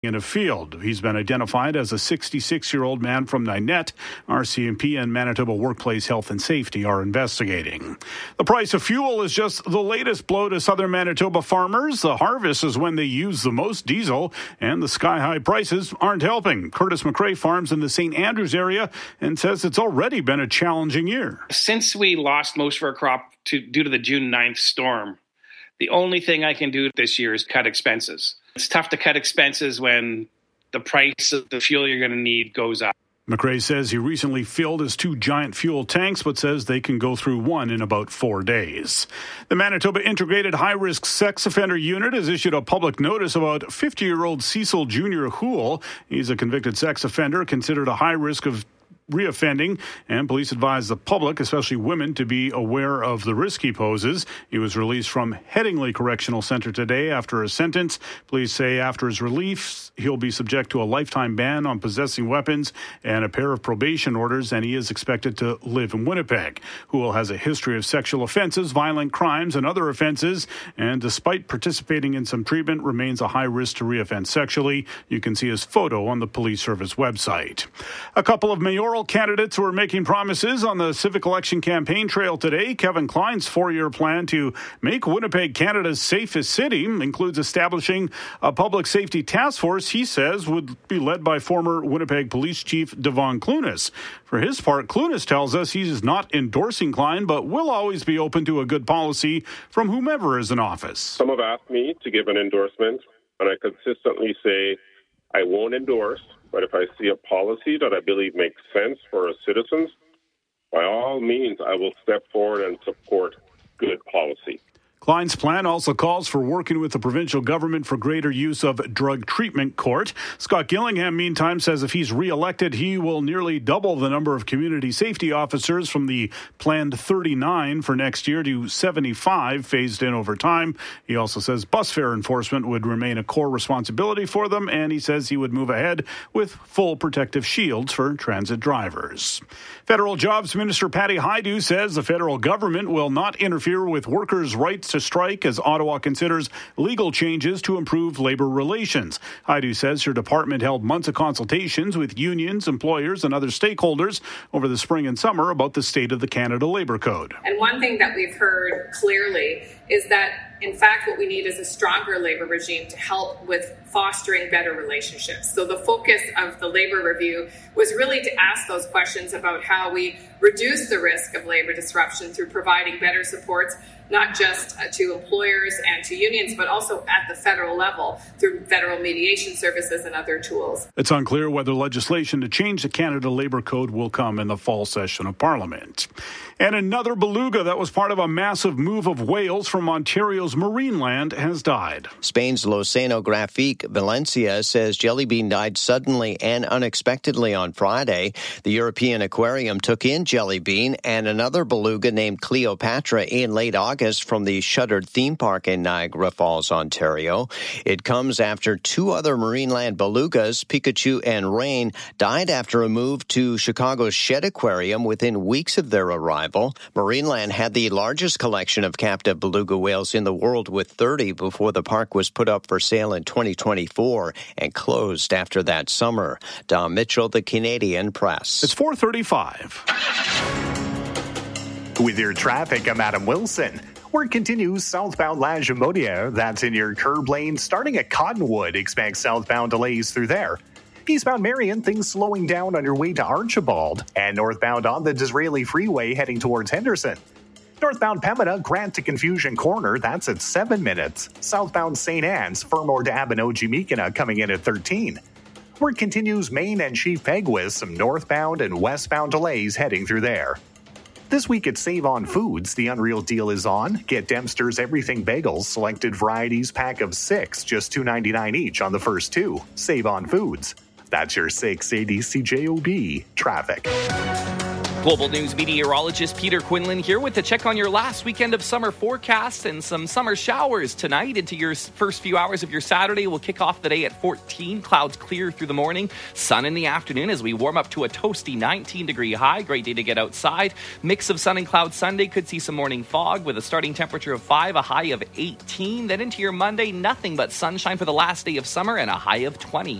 in a field. He's been identified as a 66-year-old man from Ninette. RCMP and Manitoba Workplace Health and Safety are investigating. The price of fuel is just the latest blow to southern Manitoba farmers. The harvest is when they use the most diesel, and the sky-high prices aren't helping. Curtis McRae farms in the St. Andrews area and says it's already been a challenging year. Since we lost most of our crop due to the June 9th storm, the only thing I can do this year is cut expenses. It's tough to cut expenses when the price of the fuel you're going to need goes up. McRae says he recently filled his 2 giant fuel tanks, but says they can go through one in about 4 days. The Manitoba Integrated High-Risk Sex Offender Unit has issued a public notice about 50-year-old Cecil Jr. Houle. He's a convicted sex offender considered a high risk of reoffending, and police advise the public, especially women, to be aware of the risk he poses. He was released from Headingley Correctional Centre today after a sentence. Police say after his release, he'll be subject to a lifetime ban on possessing weapons and a pair of probation orders, and he is expected to live in Winnipeg. Houle has a history of sexual offences, violent crimes, and other offences, and despite participating in some treatment, remains a high risk to reoffend sexually. You can see his photo on the police service website. A couple of mayoral candidates were making promises on the civic election campaign trail today. Kevin Klein's 4-year plan to make Winnipeg Canada's safest city includes establishing a public safety task force he says would be led by former Winnipeg Police Chief Devon Clunas. For his part, Clunas tells us he's not endorsing Klein, but will always be open to a good policy from whomever is in office. Some have asked me to give an endorsement, and I consistently say I won't endorse. But if I see a policy that I believe makes sense for our citizens, by all means, I will step forward and support good policy. Klein's plan also calls for working with the provincial government for greater use of drug treatment court. Scott Gillingham, meantime, says if he's re-elected, he will nearly double the number of community safety officers from the planned 39 for next year to 75 phased in over time. He also says bus fare enforcement would remain a core responsibility for them, and he says he would move ahead with full protective shields for transit drivers. Federal Jobs Minister Patty Hajdu says the federal government will not interfere with workers' rights to strike as Ottawa considers legal changes to improve labor relations. Hajdu says her department held months of consultations with unions, employers, and other stakeholders over the spring and summer about the state of the Canada Labour Code. And one thing that we've heard clearly is that, in fact, what we need is a stronger labour regime to help with fostering better relationships. So the focus of the labour review was really to ask those questions about how we reduce the risk of labour disruption through providing better supports, not just to employers and to unions, but also at the federal level through federal mediation services and other tools. It's unclear whether legislation to change the Canada Labour Code will come in the fall session of Parliament. And another beluga that was part of a massive move of whales from Ontario's Marineland has died. Spain's L'Oceanographique Valencia says jellybean died suddenly and unexpectedly on Friday. The European Aquarium took in jellybean and another beluga named Cleopatra in late August from the shuttered theme park in Niagara Falls, Ontario. It comes after 2 other Marineland belugas, Pikachu and Rain, died after a move to Chicago's Shed Aquarium within weeks of their arrival. Marineland had the largest collection of captive beluga whales in the world with 30 before the park was put up for sale in 2024 and closed after that summer. Dom Mitchell, The Canadian Press. It's 4:35. With your traffic, I'm Adam Wilson. Work continues southbound Lagimodiere. That's in your curb lane. Starting at Cottonwood, expect southbound delays through there. Eastbound Marion, things slowing down on your way to Archibald. And northbound on the Disraeli Freeway heading towards Henderson. Northbound Pembina, Grant to Confusion Corner, that's at 7 minutes. Southbound St. Anne's, Fermor to Abinogi-Mekina coming in at 13. Work continues Main and Chief Peg with some northbound and westbound delays heading through there. This week at Save On Foods, the Unreal deal is on. Get Dempster's Everything Bagels, selected varieties, pack of 6, just $2.99 each on the first 2. Save On Foods. That's your 680 CJOB traffic. Global News meteorologist Peter Quinlan here with a check on your last weekend of summer forecasts and some summer showers tonight into your first few hours of your Saturday. We'll kick off the day at 14. Clouds clear through the morning. Sun in the afternoon as we warm up to a toasty 19-degree high. Great day to get outside. Mix of sun and clouds Sunday. Could see some morning fog with a starting temperature of 5, a high of 18. Then into your Monday, nothing but sunshine for the last day of summer and a high of 20.